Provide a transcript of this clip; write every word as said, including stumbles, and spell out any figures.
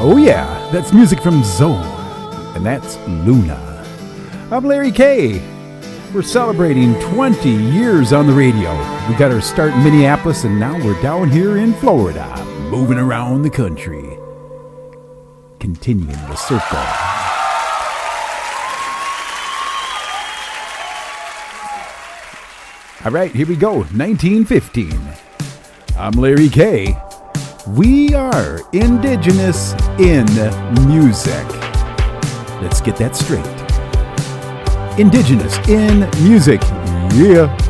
Oh yeah, that's music from Zone, and that's Luna. I'm Larry K. We're celebrating twenty years on the radio. We got our start in Minneapolis, and now we're down here in Florida, moving around the country, continuing the circle. All right, here we go, nineteen fifteen. I'm Larry K. We are indigenous in music. Let's get that straight. Indigenous in music. Yeah.